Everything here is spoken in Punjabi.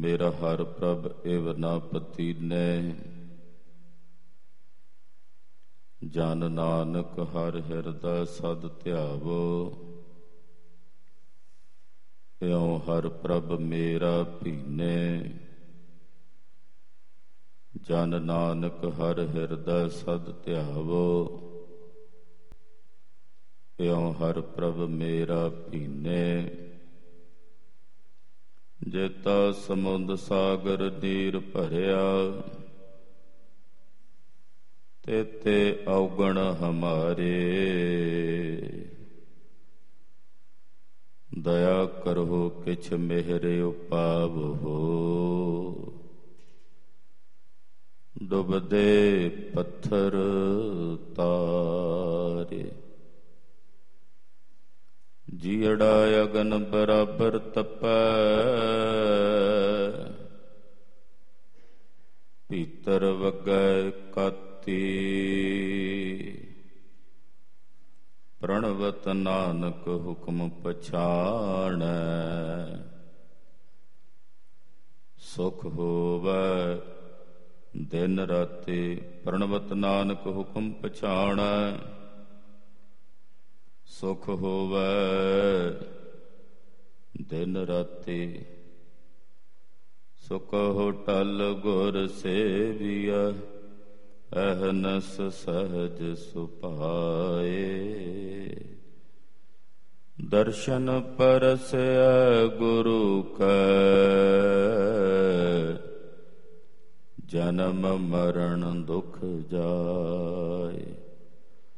ਮੇਰਾ ਹਰ ਪ੍ਰਭ ਇਵ ਨ ਪਤੀਨੈ। ਜਨ ਨਾਨਕ ਹਰ ਹਿਰਦੈ ਸਦ ਧਿਆਵੋ। ਇਉ ਹਰ ਪ੍ਰਭ ਮੇਰਾ ਭੀਨੇ। ਜਨ ਨਾਨਕ ਹਰ ਹਿਰਦੈ ਸਦ ਧਿਆਵੋ। ਇਉ ਹਰ ਪ੍ਰਭ ਮੇਰਾ ਭੀਨੇ। ਜੇਤਾ ਸਮੁੰਦ ਸਾਗਰ ਨੀਰ ਭਰਿਆ। ਤੇਤੇ ਔਗਣ ਹਮਾਰੇ। ਦਇਆ ਕਰਹੁ ਕਿਛ ਮਿਹਰ ਉਪਾਵਹੁ। ਡੁਬਦੇ ਪੱਥਰ ਤਾਰੇ। ਜੀਅੜਾ ਅਗਨ ਬਰਾਬਰ ਤਪੈ। ਭੀਤਰ ਵਗੈ ਕਾਤੀ। ਪ੍ਰਣਵਤ ਨਾਨਕ ਹੁਕਮ ਪਛਾਣੈ। ਸੁਖ ਹੋਵੈ ਦਿਨ ਰਾਤੀ। ਪ੍ਰਣਵਤ ਨਾਨਕ ਹੁਕਮ ਪਛਾਣੈ। ਸੁਖ ਹੋਵੈ ਦਿਨ ਰਾਤੀ। ਸੋ ਕਹੋ ਟਲ ਗੁਰ ਸੇਵੀਆ। ਅਹਨਸ ਸਹਜ ਸੁਭਾਏ। ਦਰਸ਼ਨ ਪਰਸੈ ਗੁਰੂ ਕੈ। ਜਨਮ ਮਰਨ ਦੁਖ ਜਾਏ।